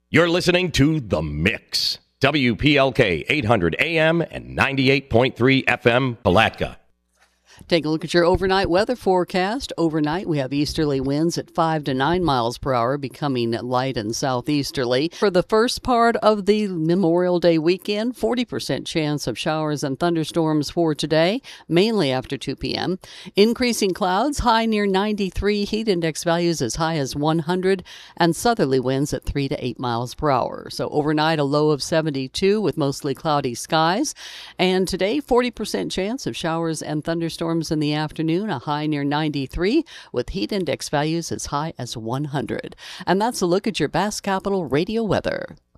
You're listening to The Mix. WPLK 800 AM and 98.3 FM, Palatka. Take a look at your overnight weather forecast. Overnight, we have easterly winds at 5 to 9 miles per hour, becoming light and southeasterly. For the first part of the Memorial Day weekend, 40% chance of showers and thunderstorms for today, mainly after 2 p.m. Increasing clouds, high near 93, heat index values as high as 100, and southerly winds at 3 to 8 miles per hour. So overnight, a low of 72 with mostly cloudy skies. And today, 40% chance of showers and thunderstorms in the afternoon, a high near 93 with heat index values as high as 100. And that's a look at your Bass Capital radio weather.